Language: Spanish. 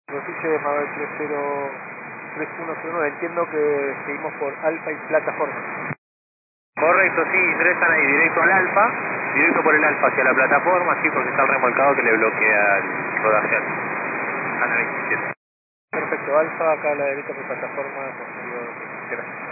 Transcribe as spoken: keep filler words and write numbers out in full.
Rosille Mabel tres cero tres uno cero nueve, entiendo que seguimos por Alfa y plataforma. Correcto, sí, ingresan ahí directo al Alfa, directo por el Alfa hacia la plataforma, sí, porque está el remolcado que le bloquea el rodaje a la veintisiete. Perfecto, Alfa acá a la derecha por plataforma, con sentido de- gracias.